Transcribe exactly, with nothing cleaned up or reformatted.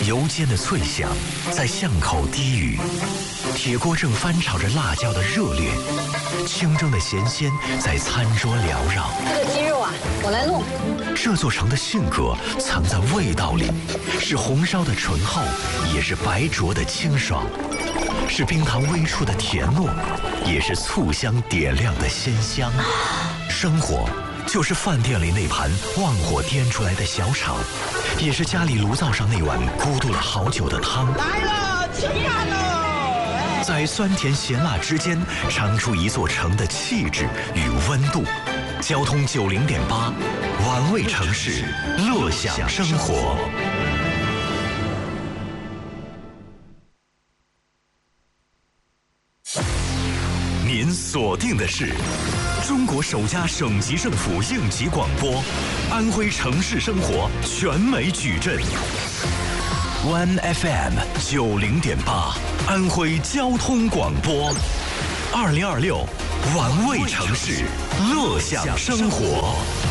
油煎的脆香在巷口低语，铁锅正翻炒着辣椒的热烈，清蒸的咸鲜在餐桌缭绕。 这个鸡肉啊，我来弄。 这座城的性格藏在味道里，是红烧的醇厚，也是白灼的清爽，是冰糖微触的甜糯，也是醋香点亮的鲜香。生活就是饭店里那盘旺火颠出来的小炒，也是家里炉灶上那碗咕嘟了好久的汤。 来了，吃饭喽！ 在酸甜咸辣之间，尝出一座城的气质与温度。交通九零点八，玩味城市，乐享生活。您锁定的是中国首家省级政府应急广播，安徽城市生活全美矩阵 ，One F M 九零点八，安徽交通广播，二零二六，玩味城市，乐享生活。